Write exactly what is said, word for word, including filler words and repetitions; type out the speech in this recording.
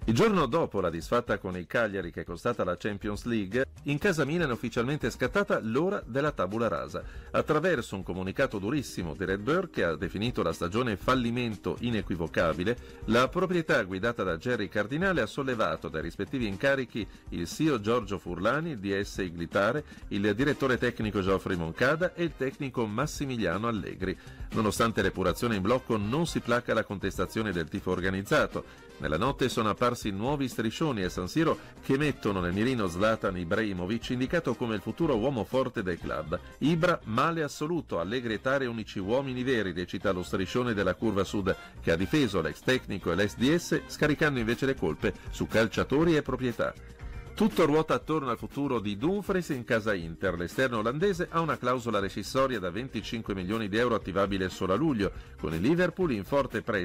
Il giorno dopo la disfatta con il Cagliari che è costata la Champions League, in casa Milan è ufficialmente scattata l'ora della tabula rasa. Attraverso un comunicato durissimo di Red Bull che ha definito la stagione fallimento inequivocabile, la proprietà guidata da Gerry Cardinale ha sollevato dai rispettivi incarichi il C E O Giorgio Furlani, il D S Iglitare, il direttore tecnico Geoffrey Moncada e il tecnico Massimiliano Allegri. Nonostante l'epurazione in blocco non si placa la contestazione del tifo organizzato. Nella notte sono apparsi nuovi striscioni a San Siro che mettono nel mirino Zlatan Ibrahimovic, indicato come il futuro uomo forte del club. Ibra, male assoluto, Allegri e Tare unici uomini veri, recita lo striscione della curva sud, che ha difeso l'ex tecnico e l'ex D S, scaricando invece le colpe su calciatori e proprietà. Tutto ruota attorno al futuro di Dumfries in casa Inter. L'esterno olandese ha una clausola rescissoria da venticinque milioni di euro attivabile solo a luglio, con il Liverpool in forte prestito